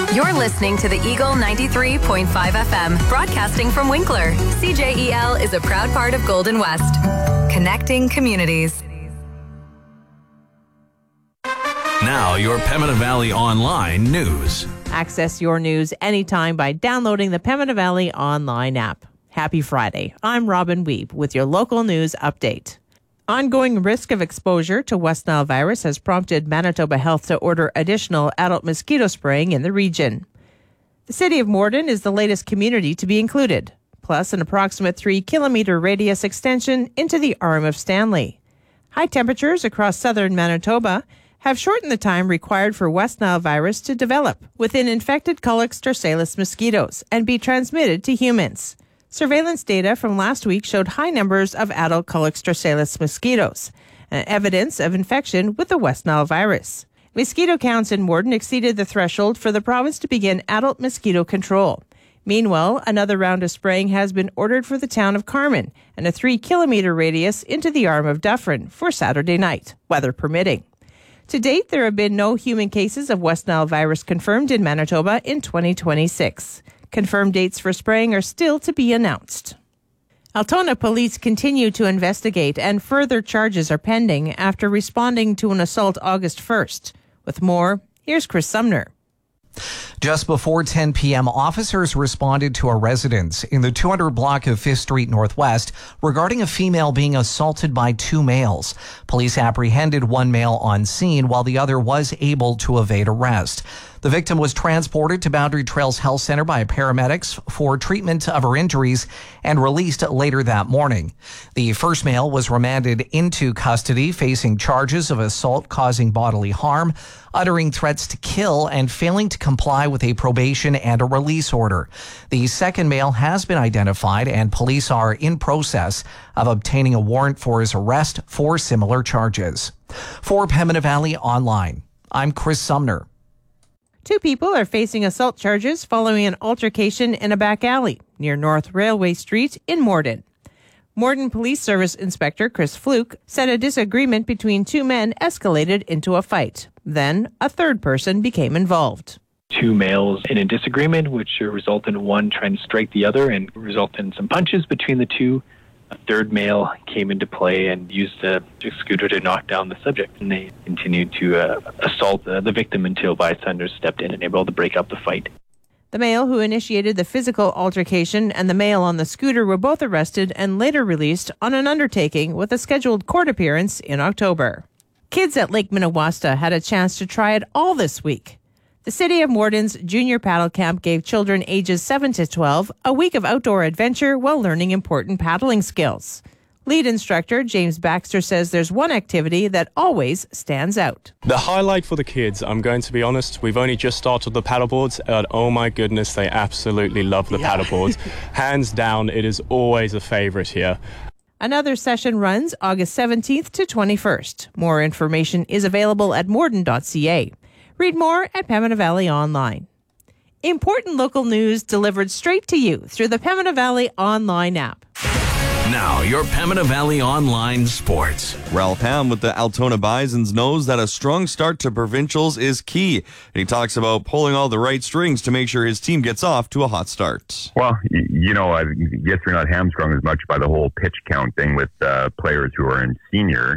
You're listening to the Eagle 93.5 FM, broadcasting from Winkler. CJEL is a proud part of Golden West, connecting communities. Now, your Pembina Valley Online news. Access your news anytime by downloading the Pembina Valley Online app. Happy Friday. I'm Robin Weeb with your local news update. Ongoing risk of exposure to West Nile virus has prompted Manitoba Health to order additional adult mosquito spraying in the region. The city of Morden is the latest community to be included, plus an approximate 3-kilometer radius extension into the Arm of Stanley. High temperatures across southern Manitoba have shortened the time required for West Nile virus to develop within infected Culex dorsalis mosquitoes and be transmitted to humans. Surveillance data from last week showed high numbers of adult Culex dorsalis mosquitoes, evidence of infection with the West Nile virus. Mosquito counts in Morden exceeded the threshold for the province to begin adult mosquito control. Meanwhile, another round of spraying has been ordered for the town of Carman and a 3-kilometer radius into the Arm of Dufferin for Saturday night, weather permitting. To date, there have been no human cases of West Nile virus confirmed in Manitoba in 2026. Confirmed dates for spraying are still to be announced. Altona police continue to investigate and further charges are pending after responding to an assault August 1st. With more, here's Chris Sumner. Just before 10 p.m., officers responded to a residence in the 200 block of 5th Street Northwest regarding a female being assaulted by 2 males. Police apprehended one male on scene while the other was able to evade arrest. The victim was transported to Boundary Trails Health Center by paramedics for treatment of her injuries and released later that morning. The first male was remanded into custody, facing charges of assault causing bodily harm, uttering threats to kill, and failing to comply with a probation and a release order. The second male has been identified, and police are in process of obtaining a warrant for his arrest for similar charges. For Pembina Valley Online, I'm Chris Sumner. 2 people are facing assault charges following an altercation in a back alley near North Railway Street in Morden. Morden Police Service Inspector Chris Fluke said a disagreement between 2 men escalated into a fight. Then a third person became involved. 2 males in a disagreement, which resulted in one trying to strike the other and resulted in some punches between the two. A third male came into play and used a scooter to knock down the subject, and they continued to assault the victim until bystanders stepped in and able to break up the fight. The male who initiated the physical altercation and the male on the scooter were both arrested and later released on an undertaking with a scheduled court appearance in October. Kids at Lake Minnewaska had a chance to try it all this week. The City of Morden's Junior Paddle Camp gave children ages 7 to 12 a week of outdoor adventure while learning important paddling skills. Lead instructor James Baxter says there's one activity that always stands out. The highlight for the kids, I'm going to be honest, we've only just started the paddleboards, and oh my goodness, they absolutely love the paddleboards. Hands down, it is always a favorite here. Another session runs August 17th to 21st. More information is available at morden.ca. Read more at Pembina Valley Online. Important local news delivered straight to you through the Pembina Valley Online app. Now, your Pembina Valley Online sports. Ralph Ham with the Altona Bisons knows that a strong start to provincials is key. And he talks about pulling all the right strings to make sure his team gets off to a hot start. Well, I guess you're not hamstrung as much by the whole pitch count thing with players who are in senior.